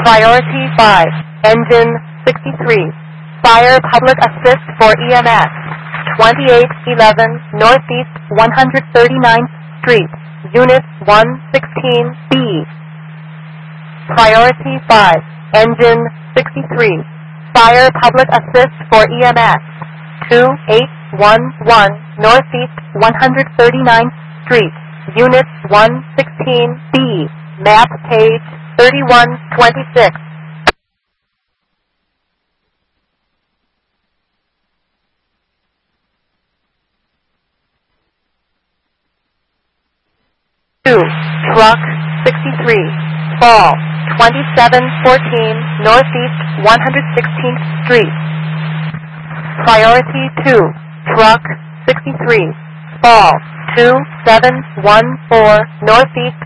Priority 5, Engine 63, Fire Public Assist for EMS, 2811 Northeast 139th Street, Unit 116B. Priority 5, Engine 63, Fire Public Assist for EMS, 2811 Northeast 139th Street, Unit 116B, map page 3126. Truck 63, Fall 2714 Northeast 116th Street. Priority 2, Truck 63, Fall 2714 Northeast